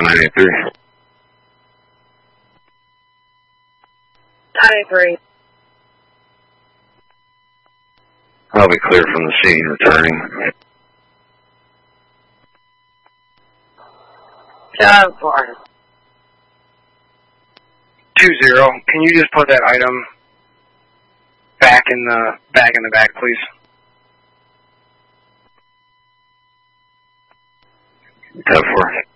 983. 983. I'll be clear from the scene, returning. 7-4. 20. Can you just put that item back in the back, please? 10-4.